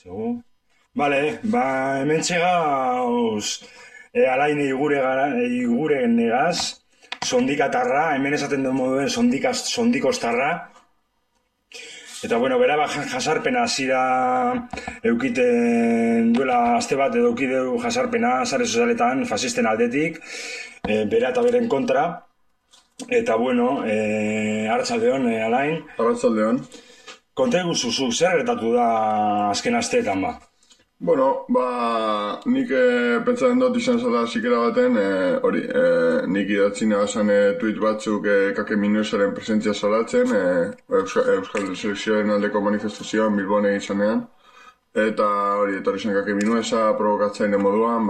Segu? Bale, hemen txegauz alain igure negaz, sondikatarra, hemen esaten den moduen sondikostarra. Eta bueno, bera jasarpena zira eukiten duela aste bat edo eukideu jasarpena sare sozialetan fasisten aldetik, bera eta beren kontra. Eta bueno, arratsaldeon alain. Arratsaldeon. Konta eguzu, zer gertatu da azken asteetan ba? Bueno, nik pentsatzen dut izan zela zikera baten, nik idatzi nagazan tuit batzuk kake minuesaren presentzia salatzen, Euskal Selekzioaren aldeko manifestazioan Bilbon egizanean, eta etorri zen kake minuesa provokatzaile moduan,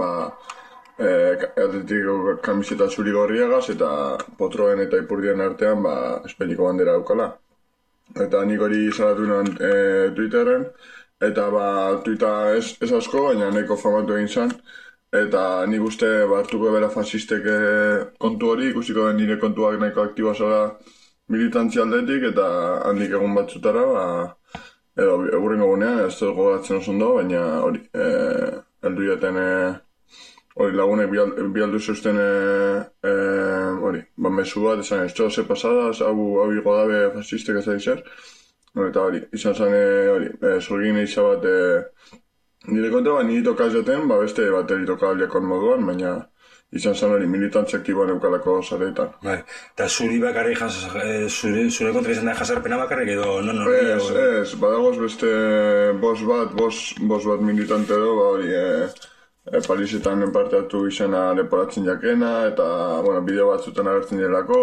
atletik kamiseta zuri gorriagaz, eta Potroen eta Ipurdien artean, Espainiko bandera daukala. Eta nik hori salatu nuen Twitterren, eta tuita ez asko, baina nahiko famatu egin zen. Eta nik uste hartuko bera fasistek kontu hori, ikusiko den nire kontuak nahiko aktiboa zela militantzia aldetik, eta handik egun batzutara, edo egurrengo gunean, ez dut gogatzen oso ondo, baina hori, heldu jaten lagunek bialdu zeusten mezu bat, esan ez ze pasada, hau higo dabe fasistek ez da izer. Eta hori, izan zen zorgin eiza bat nire kontra, nire tokaz jaten, beste bateri tokaliakon moduan, baina izan zen hori militantzia aktiboan eukalako zareetan. Eta zuri bakarrik, zure kontra izan da jasarpena bakarrik edo non hori? Ez, badagoz beste bos bat militante edo, Parisetan parte hartu izena leporatzen jakena, eta bideo batzutan agertzen jelako,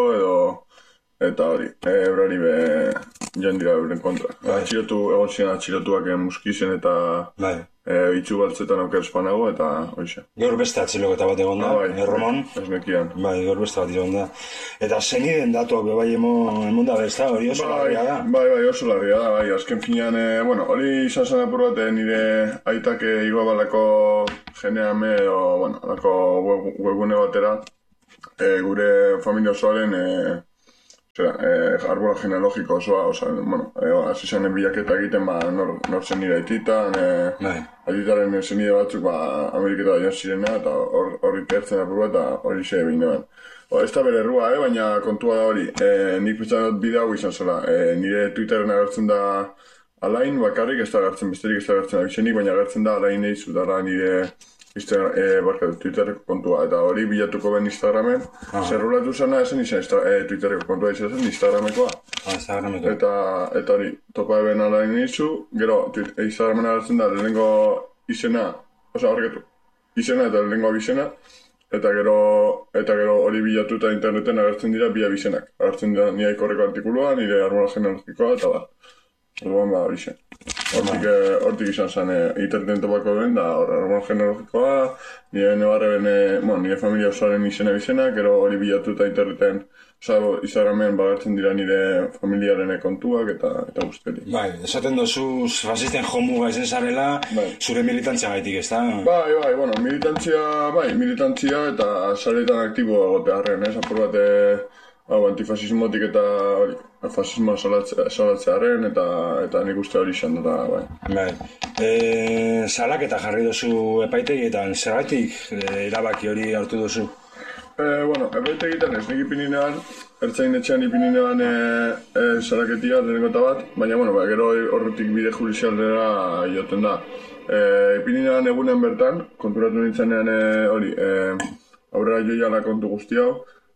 eta hori, eurari joan dira euren kontra. Egon ziren atxilotuak muskizen eta itxu baltzetan auker espanago, eta hoxe. Gaur beste atxiloketa bat egon da, Erromon? Ez nekian. Gaur beste bat egon da. Eta zeniden datuak emon da bezta, hori oso larria da? Bai, oso larria da, azken finean, hori izan zen apur bat nire aitak igoa balako geneame, lako webgune batera, gure familia osoaren arbola genealogiko osoa, hasi zanen bilaketa egiten, nor zen nire aititan, aititaren zenide batzuk Ameriketa joan zirena, eta horri tertzen apur bat, eta hori xe egin neban. Ez da bere errua, baina kontua da hori, nik pentsan dut bide hau izan zela, nire Twitterren agertzen da alain bakarrik, ez da agertzen besterik, ez da agertzen abizenik, baina agertzen da alain eizu dara nire Twitterreko kontua, eta hori bilatuko ben Instagramen, zerrulatu zena esen izan Twitterreko kontua izan zen Instagramekoa. Eta hori, topa eben alain eizu, gero Instagramen agertzen da lehenengo izena, izena eta lehenengo abizena, eta gero hori bilatuta interneten agertzen dira bi abizenak. Agertzen dira nire ikorreko artikulua, nire armola genealogikoa, eta orduan hori zen. Hortik izan zen interneten topako den, da armola genealogikoa, nire familia osoaren izena bizena, gero hori bilatuta interneten, Instagramen bagartzen dira nire familiaren kontuak eta guztetik. Esaten dozu fasisten jomuga izen zarela, zure militantzia gaitik, ez da? Militantzia eta zaretan aktibo egotearen, apur bat antifasismotik eta fasismoa salatzearen eta nik uste hori izan dut. Salaketa jarri dozu epaitegietan, zergatik erabaki hori hartu dozu? Epaitegietan ez nik ipininean, ertzain etxean ipininean salaketia lehenengo eta bat, baina gero horretik bide judizialdera joten da. Ipininean egunen bertan, konturatu nintzenean aurrera joiala kontu guzti hau,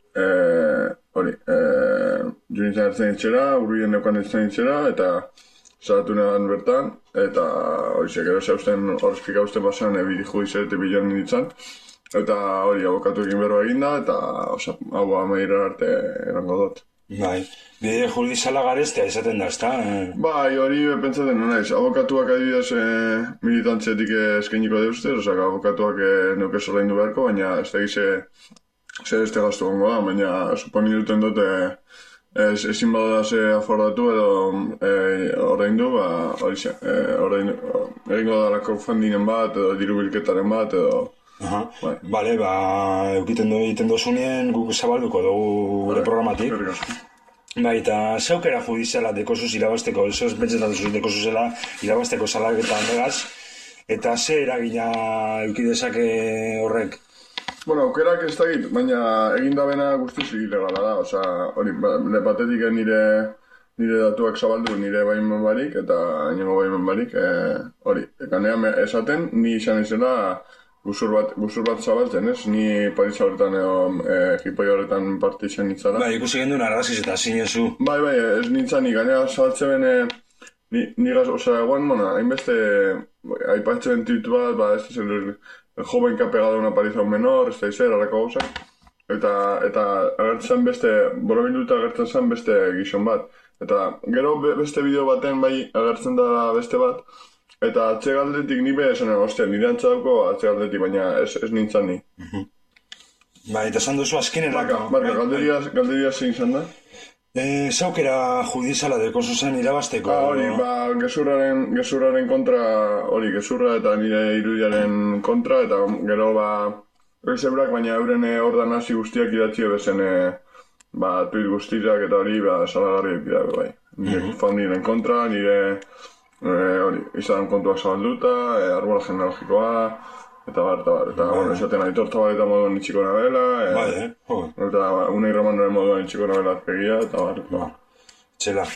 Junintzen ertzen itxera, urruien neukan ertzen itxera, eta salatu negan bertan, eta gero horrezpika usten basan bide judizialete biloan nintzen, eta abokatu egin berroa eginda, eta hau amairar arte erango dut. Bide judiziala garestea izaten da, ezta? Hori pentsaten naiz, abokatuak adibidez militantziatik eskainiko deuzte, abokatuak neuke sola indu beharko, baina ez da gize zer este gastu gongo da, baina suponi duten dute ezin badara ze afordatu edo ordaindu, egingo da crowdfundingen bat edo diru bilketaren bat edo... Egiten dozunien guk zabalduko dugu gure programatik. Eta zeukera judiziala dekosuz irabazteko, ez pentsetan duzuz dekosuzela irabazteko salaketan negaz, Eta ze eragina eduki dezake horrek? Bueno, aukerak ez dakit, baina egindabena guztiz ilegala da, osea, hori, batetik nire datuak zabaldu nire baimen barik, eta inengo baimen barik, hori, ganea esaten, ni izan izela guzur bat zabaltzen, ez? Ni Paris horretan edo hipoi horretan parte izan nintzala. Bai, ikusi genduen arraziz eta zinezu. Bai, ez nintzen, ganea zabaltzen nigaz, osea, eguan, hainbeste, aipatzen titu bat, ba, ez zen, el joven que ha pegado una paliza a un menor, ez da izer, harako gauzak. Eta agertzen beste, borobilduta agertzen zen beste gizon bat. Eta gero beste bideo baten bai agertzen da beste bat. Eta atzegaldetik ni be esan, ostia, nire antzadauko atzegaldetik, baina ez nintzen ni. Bai, eta esan duzu azkenerako. Barka, galderia zein izan da? Zaukera judiziala deko zuzen irabazteko. Hori, gezurraren kontra, hori, gezurra eta nire irudiaren kontra, eta gero, ez ebrak, baina euren ordan hasi guztiak idatzi bezen, tuit guztiak eta hori, salagarriak dira, bai. Nire fauniren kontra, nire, hori, izan kontuak zabalduta, arbola genealogikoa, eta esaten Aitor Zabaleta moduan itxiko nabela, eta Unai Romanaren moduan itxiko nabela azpegia, eta Txela.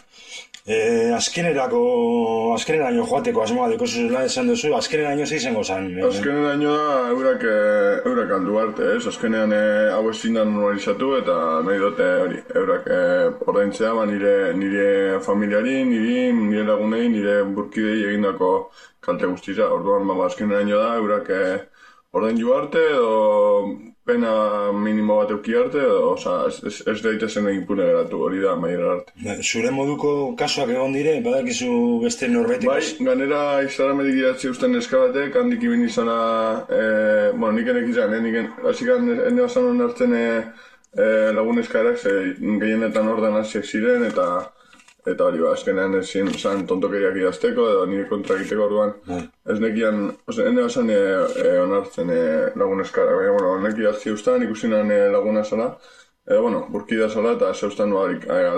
Azkeneraino joateko asmoa deko zuzela esan duzu, azkeneraino ze izango zan? Azkeneraino da eurak aldu arte, ez? Azkenean hau ezin da normalizatu eta nahi dute hori, eurak ordaintzea nire familiari, nire lagunei, nire burkidei egindako kalte guztiza. Orduan, azkeneraino da, eurak ordaindu arte edo pena minimo bat euki arte, ez daitezen impune geratu, hori da, maiera arte. Zure moduko kasuak egon dire, badakizu beste norbetik? Bai, ganera Instagrametik idatzi usten eskabatek, handik ibin izana, nik enek izan, hasikan ene basan onartzen lagun eskaerak, gehienetan ordan hasiak ziren, eta hori azkenean zan tontokeriak idazteko edo nire kontra egiteko orduan. Ez nekian, ene basan onartzen lagun eskaerak, baina, nek idazti ustan, ikusinan laguna zala, burkida zala eta zeustan